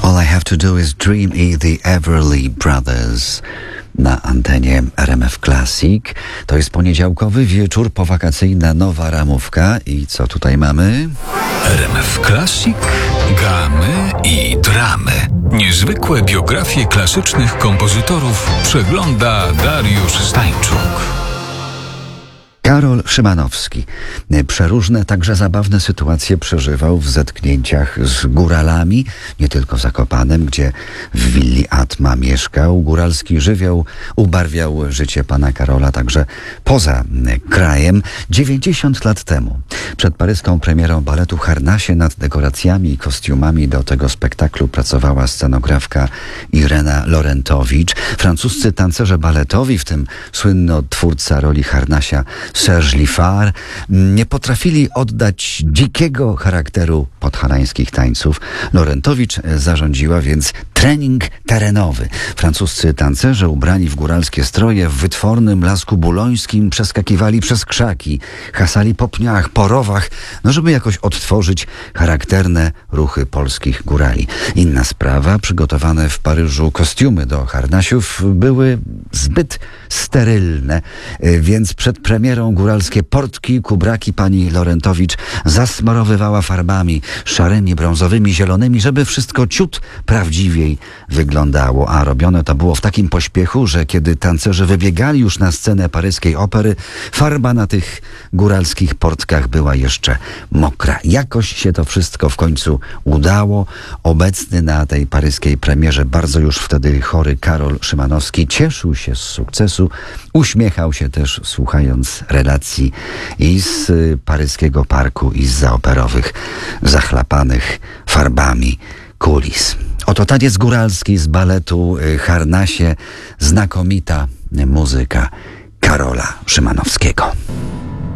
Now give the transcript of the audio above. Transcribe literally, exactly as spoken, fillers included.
All I Have to Do is Dream i The Everly Brothers na antenie R M F Classic. To jest poniedziałkowy wieczór, powakacyjna nowa ramówka. I co tutaj mamy? R M F Classic, gamy i dramy. Niezwykłe biografie klasycznych kompozytorów przegląda Dariusz Stańczuk. Karol Szymanowski przeróżne, także zabawne sytuacje przeżywał w zetknięciach z góralami, nie tylko w Zakopanem, gdzie w willi Atma mieszkał. Góralski żywioł ubarwiał życie pana Karola także poza krajem. dziewięćdziesiąt lat temu, przed paryską premierą baletu Harnasie, nad dekoracjami i kostiumami do tego spektaklu pracowała scenografka Irena Lorentowicz. Francuscy tancerze baletowi, w tym słynny odtwórca roli Harnasia Serge Liffard, nie potrafili oddać dzikiego charakteru podhalańskich tańców. Lorentowicz zarządziła więc trening terenowy. Francuscy tancerze ubrani w góralskie stroje w wytwornym lasku bulońskim przeskakiwali przez krzaki, hasali po pniach, po rowach, no żeby jakoś odtworzyć charakterne ruchy polskich górali. Inna sprawa, przygotowane w Paryżu kostiumy do harnasiów były zbyt sterylne, więc przed premierą góralskie portki, kubraki pani Lorentowicz zasmarowywała farbami szarymi, brązowymi, zielonymi, żeby wszystko ciut prawdziwiej wyglądało. A robione to było w takim pośpiechu, że kiedy tancerze wybiegali już na scenę paryskiej opery, farba na tych góralskich portkach była jeszcze mokra. Jakoś się to wszystko w końcu udało. Obecny na tej paryskiej premierze, bardzo już wtedy chory Karol Szymanowski cieszył się z sukcesu, uśmiechał się też słuchając relacji i z paryskiego parku, i z zaoperowych, zachlapanych farbami kulis. Oto taniec góralski z baletu Harnasie, znakomita muzyka Karola Szymanowskiego.